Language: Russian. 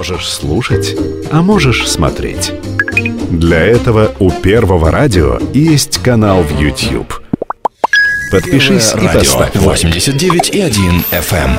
Можешь слушать, а можешь смотреть. Для этого у Первого радио есть канал в YouTube. Подпишись и поставь лайк. 89,1 FM.